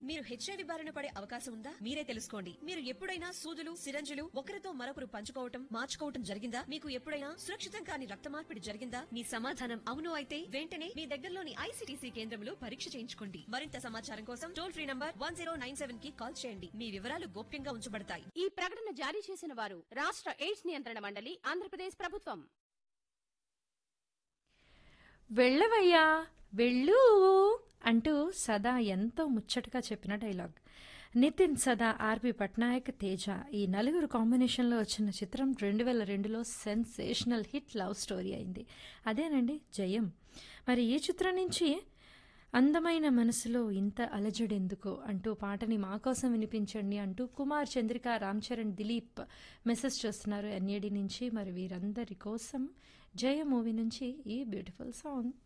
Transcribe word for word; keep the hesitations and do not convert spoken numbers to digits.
మీరు హెచ్ఐవి బారిన పడే అవకాశం ఉందా? మీరే తెలుసుకోండి. మీరు ఎప్పుడైనా సూదులు, సిరంజులు ఒకరితో మరొకరు పంచుకోవటం, మార్చుకోవటం జరిగిందా? మీకు ఎప్పుడైనా సురక్షితం కాని రక్త మార్పిడి జరిగిందా? మీ సమాధానం అవును అయితే వెంటనే మీ దగ్గరలోని ఐసీటీసీ కేంద్రంలో పరీక్ష చేయించుకోండి. మరింత సమాచారం కోసం toll free number one zero nine seven కి కాల్ చేయండి. మీ వివరాలు గోప్యంగా ఉంచబడతాయి. ఈ ప్రకటన జారీ చేసిన వారు రాష్ట్ర ఎయిడ్స్ నియంత్రణ మండలి, ఆంధ్రప్రదేశ్ ప్రభుత్వం. వెళ్ళవయ్యా వెళ్ళు అంటూ సదా ఎంతో ముచ్చటగా చెప్పిన డైలాగ్. నితిన్, సదా, ఆర్పి పట్నాయక్, తేజ ఈ నలుగురు కాంబినేషన్లో వచ్చిన చిత్రం రెండు వేల రెండులో సెన్సేషనల్ హిట్ లవ్ స్టోరీ అయింది. అదేనండి జయం. మరి ఈ చిత్రం నుంచి అందమైన మనసులో ఇంత అలజడెందుకో అంటూ పాటని మా కోసం వినిపించండి అంటూ కుమార్, చంద్రిక, రామ్ చరణ్, దిలీప్ మెసేజ్ చేస్తున్నారు ఎన్ఏడి నుంచి. మరి వీరందరి కోసం జయ మూవీ నుంచి ఈ బ్యూటిఫుల్ సాంగ్.